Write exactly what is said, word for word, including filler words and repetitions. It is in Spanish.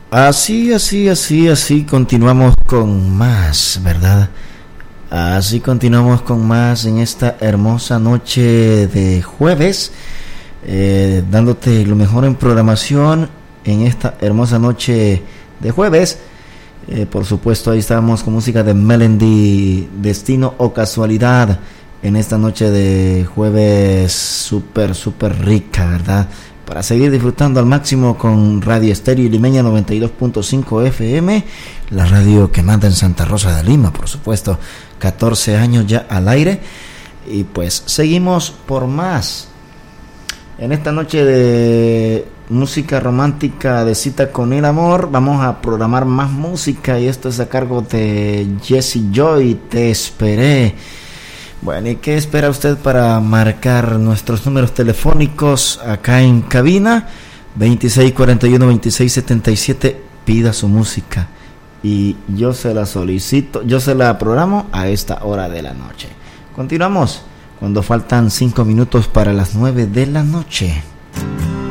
Así, así, así, así continuamos con más, ¿verdad? Así continuamos con más en esta hermosa noche de jueves, eh, dándote lo mejor en programación en esta hermosa noche de jueves. Eh, por supuesto, ahí estábamos con música de Melendi, Destino o Casualidad, en esta noche de jueves súper, súper rica, ¿verdad? Para seguir disfrutando al máximo con Radio Estéreo Limeña noventa y dos punto cinco F M, la radio que manda en Santa Rosa de Lima, por supuesto, catorce años ya al aire. Y pues seguimos por más. En esta noche de música romántica de cita con el amor, vamos a programar más música y esto es a cargo de Jessie Joy, Te Esperé. Bueno, ¿y qué espera usted para marcar nuestros números telefónicos acá en cabina? veintiséis cuarenta y uno, veintiséis setenta y siete, pida su música y yo se la solicito, yo se la programo a esta hora de la noche. Continuamos cuando faltan cinco minutos para las nueve de la noche.